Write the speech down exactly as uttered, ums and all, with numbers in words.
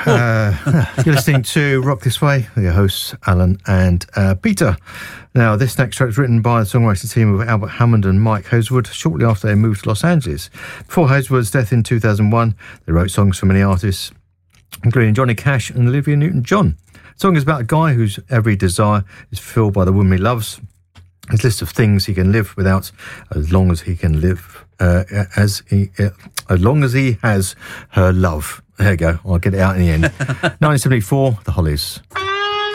Uh, you're listening to Rock This Way with your hosts, Alan and uh, Peter. Now, this next track is written by the songwriting team of Albert Hammond and Mike Hosewood shortly after they moved to Los Angeles. Before Hosewood's death in two thousand one, they wrote songs for many artists, including Johnny Cash and Olivia Newton-John. The song is about a guy whose every desire is fulfilled by the woman he loves. His list of things he can live without, as long as he can live, uh, as he, uh, as long as he has her love. There you go. I'll get it out in the end. nineteen seventy-four, The Hollies.